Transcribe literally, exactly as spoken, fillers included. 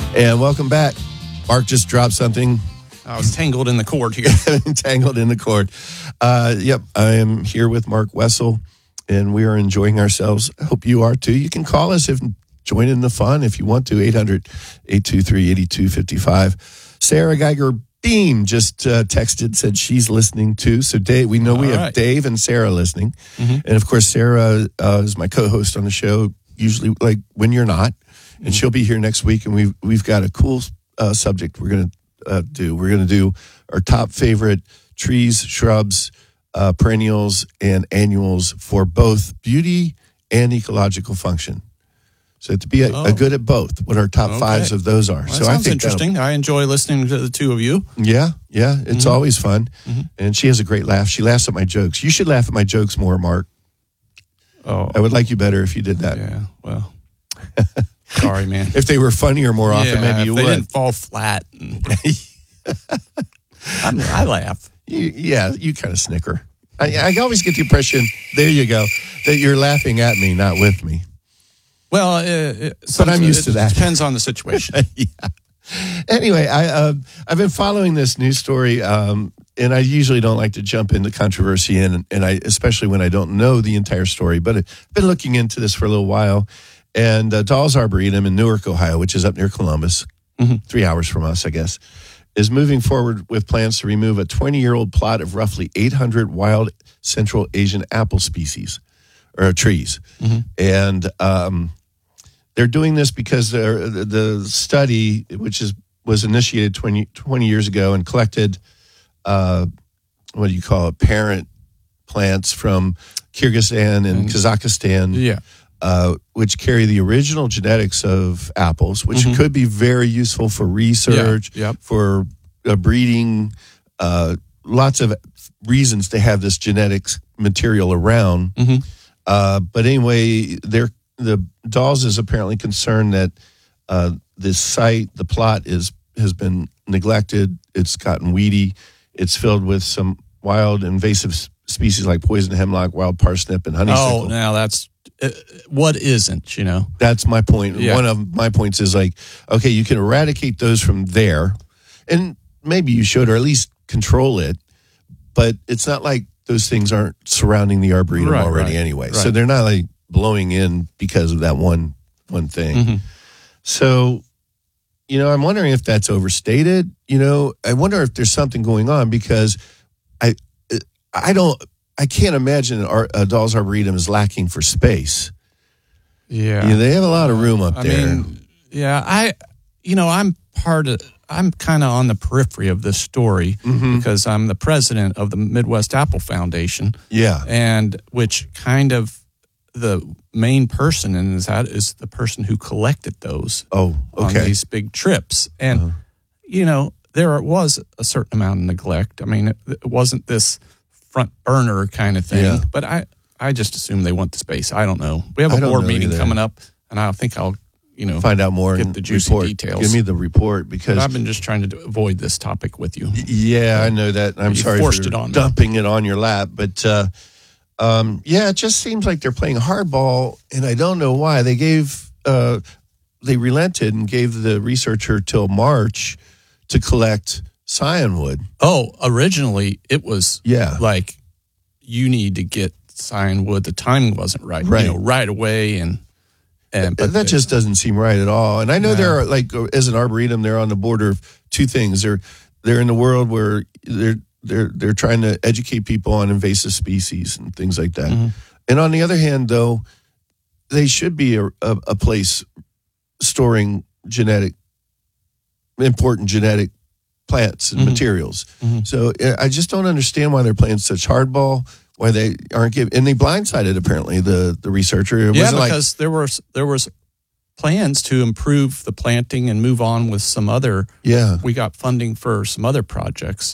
And welcome back. Mark just dropped something. I was tangled in the cord here. Tangled in the cord. Uh, yep, I am here with Mark Wessel, and we are enjoying ourselves. I hope you are too. You can call us if join in the fun if you want to. eight hundred, eight two three, eight two five five. Sarah Geiger Beam just uh, texted, said she's listening too. So Dave, we know we All have right. Dave and Sarah listening. Mm-hmm. And of course, Sarah uh, is my co-host on the show, usually like when you're not. And she'll be here next week, and we've we've got a cool uh, subject we're going to uh, do. We're going to do our top favorite trees, shrubs, uh, perennials, and annuals for both beauty and ecological function. So to be a, Oh. a good at both, what our top Okay. fives of those are. Well, that so sounds I think that'll- interesting. I enjoy listening to the two of you. Yeah, yeah, it's Mhm. always fun, Mm-hmm. and she has a great laugh. She laughs at my jokes. You should laugh at my jokes more, Mark. Oh, I would like you better if you did that. yeah. Well, sorry, man. If they were funnier more often, yeah, maybe you if they would. didn't fall flat. And I, I laugh. You, yeah, you kind of snicker. I, I always get the impression, there you go, that you're laughing at me, not with me. Well, uh, it, But I'm used it to that. Depends on the situation. yeah. Anyway, I, uh, I've been following this news story, um, and I usually don't like to jump into controversy, and, and I especially when I don't know the entire story. But I've been looking into this for a little while, and uh, Dawes Arboretum in Newark, Ohio, which is up near Columbus, Mhm. three hours from us, I guess, is moving forward with plans to remove a twenty-year-old plot of roughly eight hundred wild Central Asian apple species, or trees. Mhm. And um, they're doing this because they're- the, the study, which is was initiated twenty, twenty years ago and collected, uh, what do you call it, parent plants from Kyrgyzstan and Mm. Kazakhstan, Yeah. uh, which carry the original genetics of apples, which Mhm. could be very useful for research, Yeah, yep. for uh, breeding, uh, lots of reasons to have this genetics material around. Mhm. Uh, but anyway, they're, the Dawes is apparently concerned that uh, this site, the plot, is has been neglected. It's gotten weedy. It's filled with some wild invasive s- species like poison hemlock, wild parsnip, and honeysuckle. Oh, now that's uh, what isn't, you know? That's my point. Yeah. One of my points is like, okay, you can eradicate those from there, and maybe you should, or at least control it. But it's not like those things aren't surrounding the arboretum Right, already right, anyway. So right. they're not like blowing in because of that one one thing. Mhm. So, you know, I'm wondering if that's overstated. You know, I wonder if there's something going on because I, I don't, I can't imagine our uh, Dawes Arboretum is lacking for space. Yeah. You know, they have a lot of room up I there. mean, yeah, I, you know, I'm part of, I'm kind of on the periphery of this story Mhm. because I'm the president of the Midwest Apple Foundation, Yeah. and which kind of the main person in that is the person who collected those Oh, on okay. these big trips. And, Uh-huh. you know, there was a certain amount of neglect. I mean, it, it wasn't this front burner kind of thing, Yeah. but I, I just assume they want the space. I don't know. We have I a don't board know meeting either. coming up, and I think I'll, you know, Find out more get and the juicy report. details. Give me the report because I've been just trying to do- avoid this topic with you. yeah, I know that. I'm You sorry forced for it on me. dumping it on your lap, but uh, um, yeah, it just seems like they're playing hardball, and I don't know why. They gave uh, they relented and gave the researcher till March to collect cyanwood. Oh, originally it was Yeah, like you need to get sign wood. The timing wasn't right, Right. You know, right away, and and but that just doesn't seem right at all. And I know No. they're like as an arboretum, they're on the border of two things. They're they're in the world where they're they're they're trying to educate people on invasive species and things like that. Mhm. And on the other hand, though, they should be a, a, a place storing genetic important genetic plants and Mhm. materials. Mhm. So uh, I just don't understand why they're playing such hardball. Why they aren't giving, and they blindsided apparently the the researcher. It yeah, wasn't like because there was there was plans to improve the planting and move on with some other. yeah. We got funding for some other projects,